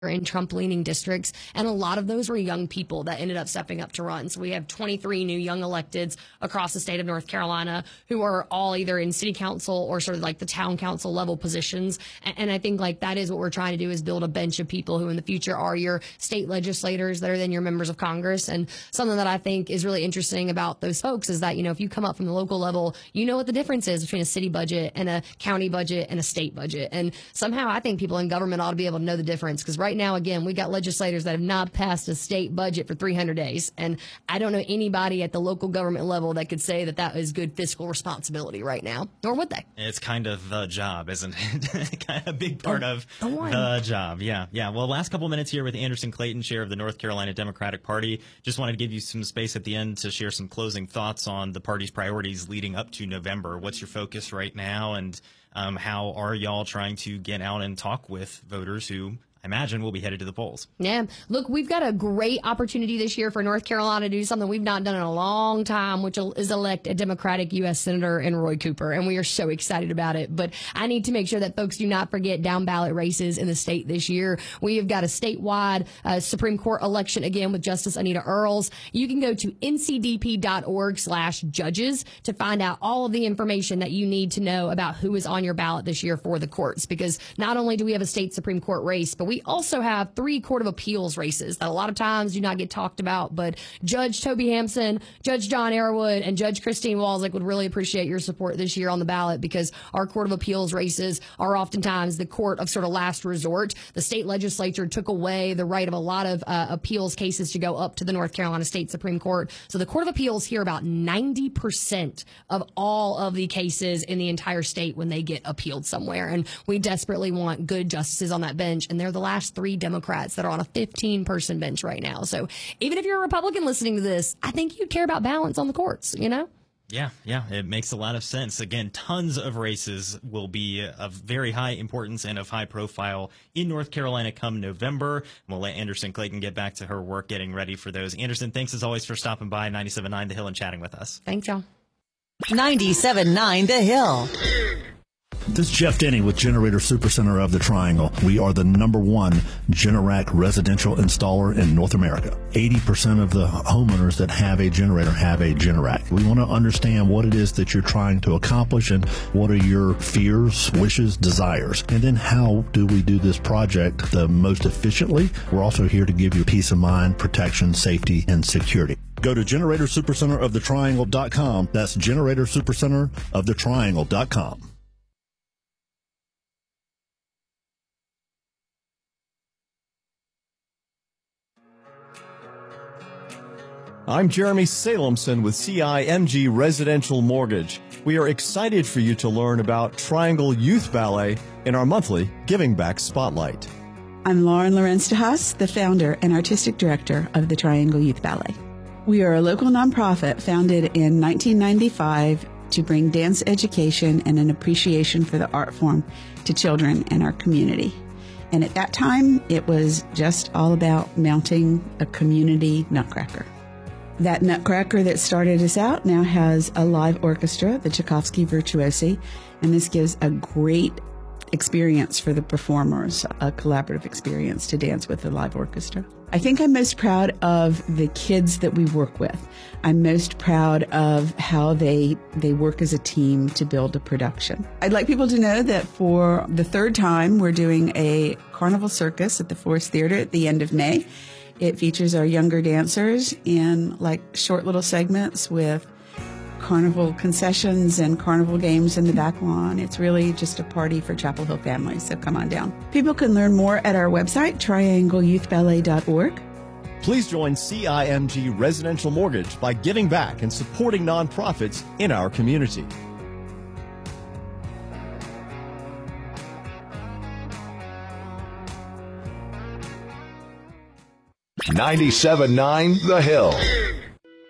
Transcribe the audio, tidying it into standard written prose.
in Trump-leaning districts, and a lot of those were young people that ended up stepping up to run. So we have 23 new young electeds across the state of North Carolina who are all either in city council or sort of like the town council level positions. And I think like that is what we're trying to do, is build a bench of people who in the future are your state legislators that are then your members of Congress. And something that I think is really interesting about those folks is that, you know, if you come up from the local level, you know what the difference is between a city budget and a county budget and a state budget. And somehow I think people in government ought to be able to know the difference, because right now, again, we got legislators that have not passed a state budget for 300 days. And I don't know anybody at the local government level that could say that that is good fiscal responsibility right now, nor would they. It's kind of the job, isn't it? Kind of a big part of the job. Yeah. Well, last couple of minutes here with Anderson Clayton, chair of the North Carolina Democratic Party. Just wanted to give you some space at the end to share some closing thoughts on the party's priorities leading up to November. What's your focus right now, and how are y'all trying to get out and talk with voters who I imagine we'll be headed to the polls? Yeah. Look, we've got a great opportunity this year for North Carolina to do something we've not done in a long time, which is elect a Democratic U.S. Senator in Roy Cooper. And we are so excited about it. But I need to make sure that folks do not forget down ballot races in the state this year. We have got a statewide Supreme Court election again with Justice Anita Earls. You can go to ncdp.org/judges to find out all of the information that you need to know about who is on your ballot this year for the courts. Because not only do we have a state Supreme Court race, but we also have 3 Court of Appeals races that a lot of times do not get talked about. But Judge Toby Hampson, Judge John Arrowood, and Judge Christine Walzek would really appreciate your support this year on the ballot, because our Court of Appeals races are oftentimes the court of sort of last resort. The state legislature took away the right of a lot of appeals cases to go up to the North Carolina State Supreme Court. So the Court of Appeals hear about 90% of all of the cases in the entire state when they get appealed somewhere. And we desperately want good justices on that bench. And they're the last 3 Democrats that are on a 15-person bench right now. So even if you're a Republican listening to this, I think you'd care about balance on the courts, you know? Yeah, it makes a lot of sense. Again, tons of races will be of very high importance and of high profile in North Carolina come November. We'll let Anderson Clayton get back to her work getting ready for those. Anderson, thanks as always for stopping by 97.9 The Hill and chatting with us. Thanks, y'all. 97.9 The Hill. This is Jeff Denny with Generator Supercenter of the Triangle. We are the #1 Generac residential installer in North America. 80% of the homeowners that have a generator have a Generac. We want to understand what it is that you're trying to accomplish and what are your fears, wishes, desires. And then how do we do this project the most efficiently? We're also here to give you peace of mind, protection, safety, and security. Go to GeneratorSupercenterOfTheTriangle.com. That's GeneratorSupercenterOfTheTriangle.com. I'm Jeremy Salemson with CIMG Residential Mortgage. We are excited for you to learn about Triangle Youth Ballet in our monthly Giving Back Spotlight. I'm Lauren Lorenz de Haas, the founder and artistic director of the Triangle Youth Ballet. We are a local nonprofit founded in 1995 to bring dance education and an appreciation for the art form to children in our community. And at that time, it was just all about mounting a community nutcracker. That nutcracker that started us out now has a live orchestra, the Tchaikovsky Virtuosi, and this gives a great experience for the performers, a collaborative experience to dance with the live orchestra. I think I'm most proud of the kids that we work with. I'm most proud of how they work as a team to build a production. I'd like people to know that for the 3rd time, we're doing a carnival circus at the Forest Theater at the end of May. It features our younger dancers in like short little segments with carnival concessions and carnival games in the back lawn. It's really just a party for Chapel Hill families, so come on down. People can learn more at our website, triangleyouthballet.org. Please join CIMG Residential Mortgage by giving back and supporting nonprofits in our community. .97.9 The Hill.